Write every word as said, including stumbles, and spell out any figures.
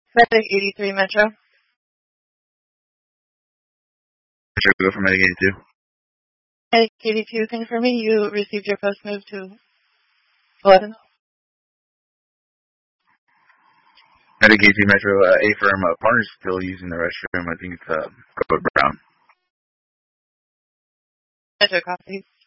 Medic eighty-three Metro. Metro, go for Medic eighty-two. Medic eighty-two, confirm me you received your post move to eleven. Medic eighty-two Metro, uh, A firm, uh, partner's still using the restroom. I think it's uh, code brown. Metro, copy.